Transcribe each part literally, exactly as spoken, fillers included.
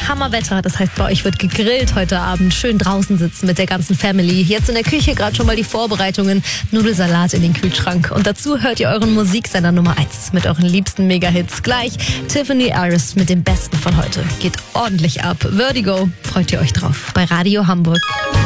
Hammerwetter. Das heißt, bei euch wird gegrillt heute Abend. Schön draußen sitzen mit der ganzen Family. Jetzt in der Küche gerade schon mal die Vorbereitungen. Nudelsalat in den Kühlschrank. Und dazu hört ihr euren Musiksender Nummer eins mit euren liebsten Mega-Hits. Gleich Tiffany Iris mit dem Besten von heute. Geht ordentlich ab. Vertigo. Freut ihr euch drauf. Bei Radio Hamburg.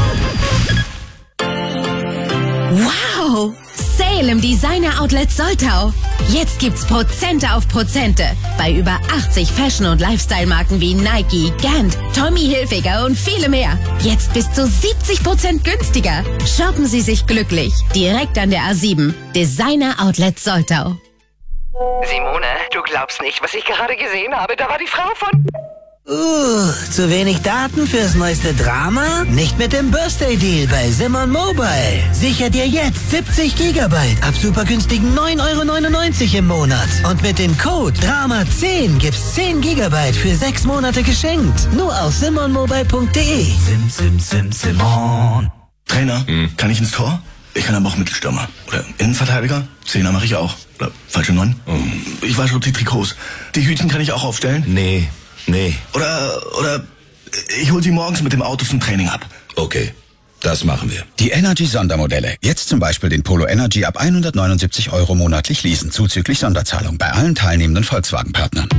Wow! Sale im Designer Outlet Soltau. Jetzt gibt's Prozente auf Prozente. Bei über achtzig Fashion- und Lifestyle-Marken wie Nike, Gant, Tommy Hilfiger und viele mehr. Jetzt bis zu siebzig Prozent günstiger. Shoppen Sie sich glücklich. Direkt an der A sieben. Designer Outlet Soltau. Simone, du glaubst nicht, was ich gerade gesehen habe. Da war die Frau von... Uh, zu wenig Daten fürs neueste Drama? Nicht mit dem Birthday-Deal bei Simon Mobile. Sicher dir jetzt siebzig Gigabyte ab super günstigen neun Euro neunundneunzig im Monat. Und mit dem Code Drama zehn gibt's zehn Gigabyte für sechs Monate geschenkt. Nur auf simon mobile punkt de. Sim, sim, sim, Simon. Trainer, hm. kann ich ins Tor? Ich kann aber auch Mittelstürmer. Oder Innenverteidiger? Zehner mache ich auch. Oder falsche Neun? Hm. Ich wasche die Trikots. Die Hütchen kann ich auch aufstellen? Nee. Nee. Oder, oder ich hol sie morgens mit dem Auto zum Training ab. Okay, das machen wir. Die Energy-Sondermodelle. Jetzt zum Beispiel den Polo Energy ab hundertneunundsiebzig Euro monatlich leasen, zuzüglich Sonderzahlung bei allen teilnehmenden Volkswagen-Partnern.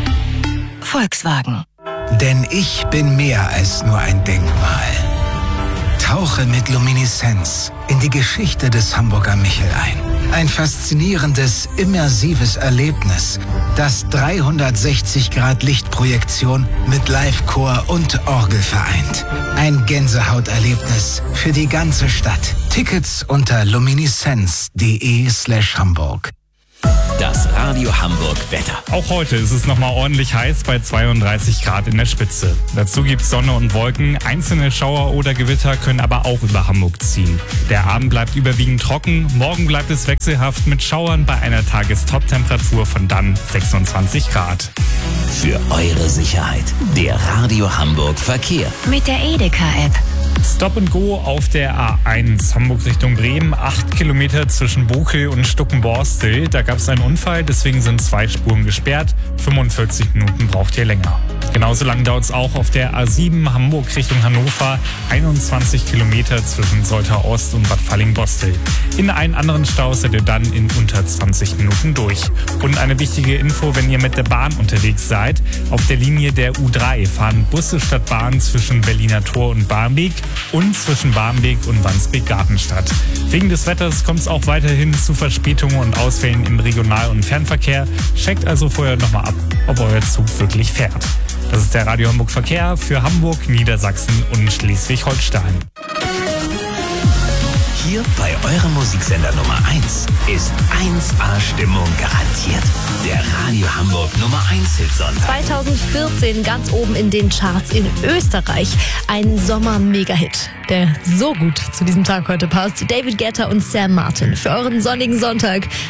Volkswagen. Denn ich bin mehr als nur ein Denkmal. Tauche mit Lumineszenz in die Geschichte des Hamburger Michel ein. Ein faszinierendes, immersives Erlebnis, das dreihundertsechzig Grad Lichtprojektion mit Live-Chor und Orgel vereint. Ein Gänsehauterlebnis für die ganze Stadt. Tickets unter lumineszenz punkt de slash Hamburg. Das Radio Hamburg Wetter. Auch heute ist es nochmal ordentlich heiß bei zweiunddreißig Grad in der Spitze. Dazu gibt's Sonne und Wolken. Einzelne Schauer oder Gewitter können aber auch über Hamburg ziehen. Der Abend bleibt überwiegend trocken. Morgen bleibt es wechselhaft mit Schauern bei einer Tagestop-Temperatur von dann sechsundzwanzig Grad. Für eure Sicherheit. Der Radio Hamburg Verkehr. Mit der Edeka-App. Stop and Go auf der A eins Hamburg Richtung Bremen. Acht Kilometer zwischen Bokel und Stuckenborstel. Da gab es einen Unfall, deswegen sind zwei Spuren gesperrt. fünfundvierzig Minuten braucht ihr länger. Genauso lang dauert es auch auf der A sieben Hamburg Richtung Hannover. einundzwanzig Kilometer zwischen Soltau Ost und Bad Falling-Bostel. In einen anderen Stau seid ihr dann in unter zwanzig Minuten durch. Und eine wichtige Info, wenn ihr mit der Bahn unterwegs seid. Auf der Linie der U drei fahren Busse statt Bahn zwischen Berliner Tor und Barmbek und zwischen Barmbek und Wandsbek-Gartenstadt. Wegen des Wetters kommt es auch weiterhin zu Verspätungen und Ausfällen im Regional- und Fernverkehr. Checkt also vorher nochmal ab, ob euer Zug wirklich fährt. Das ist der Radio Hamburg Verkehr für Hamburg, Niedersachsen und Schleswig-Holstein. Hier bei eurem Musiksender Nummer eins ist eins A Stimmung garantiert. Der Radio Hamburg Nummer eins Hitsonntag. zweitausendvierzehn ganz oben in den Charts in Österreich. Ein Sommer-Mega-Hit, der so gut zu diesem Tag heute passt. David Guetta und Sam Martin für euren sonnigen Sonntag.